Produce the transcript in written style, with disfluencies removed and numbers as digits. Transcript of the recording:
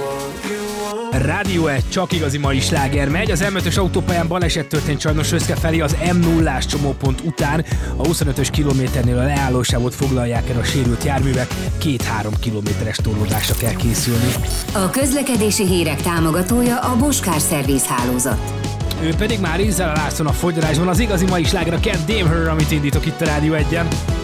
Rádió 1, csak igazi mai sláger megy. Az M5-ös autópályán baleset történt sajnos Röszke felé az M0-ás csomópont után. A 25-ös kilométernél a leállósávot foglalják el a sérült járművek. 2-3 kilométeres torlódásra kell készülni. A közlekedési hírek támogatója a Bosch Car Service hálózat. Ő pedig már Izzel a Lászlón a fogyarásban, az igazi mai sláger a Can't Damn Her, amit indítok itt a Rádió 1-en.